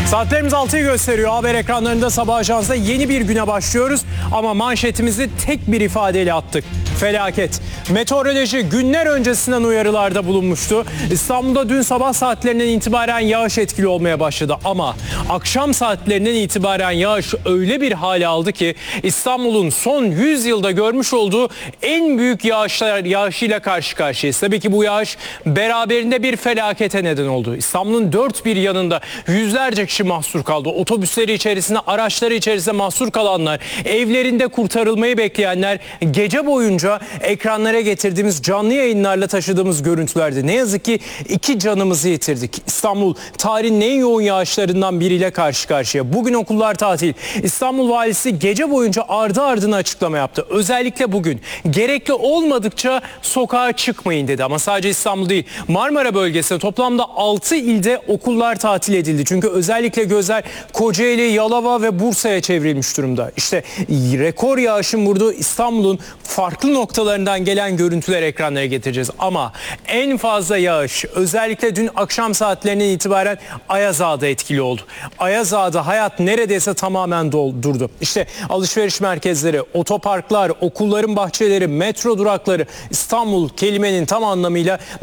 Saatlerimiz 6'yı gösteriyor. Haber ekranlarında Sabah Ajans'ta yeni bir güne başlıyoruz. Ama manşetimizi tek bir ifadeyle attık. Felaket. Meteoroloji günler öncesinden uyarılarda bulunmuştu. İstanbul'da dün sabah saatlerinden itibaren yağış etkili olmaya başladı. Ama akşam saatlerinden itibaren yağış öyle bir hale aldı ki İstanbul'un son 100 yılda görmüş olduğu en büyük yağışıyla karşı karşıyayız. Tabii ki bu yağış beraberinde bir felakete neden oldu. İstanbul'un dört bir yanında yüzlerce kişi mahsur kaldı. Otobüsleri içerisinde, araçları içerisinde mahsur kalanlar, evlerinde kurtarılmayı bekleyenler, gece boyunca ekranlara getirdiğimiz canlı yayınlarla taşıdığımız görüntülerde ne yazık ki 2 canımızı yitirdik. İstanbul tarihin en yoğun yağışlarından biriyle karşı karşıya. Bugün okullar tatil. İstanbul valisi gece boyunca ardı ardına açıklama yaptı. Özellikle bugün gerekli olmadıkça sokağa çıkmayın dedi. Ama sadece İstanbul değil, Marmara bölgesinde toplamda 6 ilde okullar tatil edildi. Çünkü özellikle gözler Kocaeli, Yalova ve Bursa'ya çevrilmiş durumda. İşte rekor yağışın vurduğu İstanbul'un farklı noktalarından gelen görüntüler ekranlara getireceğiz. Ama en fazla yağış özellikle dün akşam saatlerinden itibaren Ayaz Ağa'da etkili oldu. Ayaz Ağa'da hayat neredeyse tamamen durdu. İşte alışveriş merkezleri, otoparklar, okulların bahçeleri, metro durakları, İstanbul kelimenin tam anlamıyla